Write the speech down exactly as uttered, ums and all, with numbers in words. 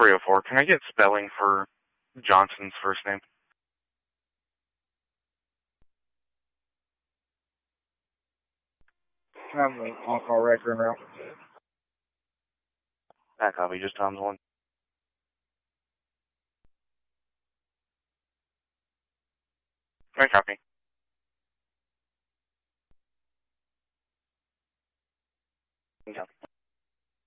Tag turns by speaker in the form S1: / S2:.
S1: three oh four. Can I get spelling for Johnson's first name?
S2: I have an on-call record en route.
S1: That copy, just Tom's one. I copy.